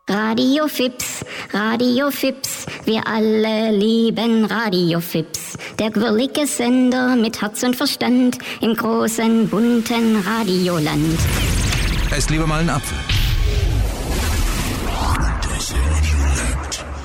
Radio Fips, wir alle lieben Radio Fips. Der quirlige Sender mit Herz und Verstand im großen, bunten Radioland. Esst lieber mal einen Apfel.